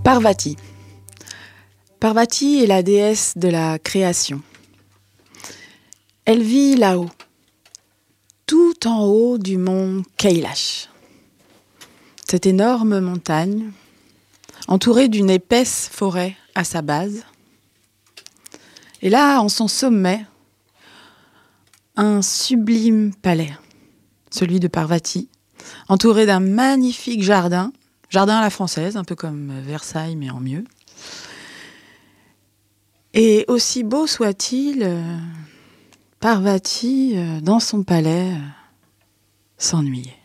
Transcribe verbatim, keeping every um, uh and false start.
Parvati. Parvati est la déesse de la création. Elle vit là-haut, tout en haut du mont Kailash. Cette énorme montagne, entourée d'une épaisse forêt à sa base. Et là, en son sommet, un sublime palais, celui de Parvati, entouré d'un magnifique jardin, jardin à la française, un peu comme Versailles, mais en mieux. Et aussi beau soit-il, euh, Parvati, euh, dans son palais, euh, s'ennuyait.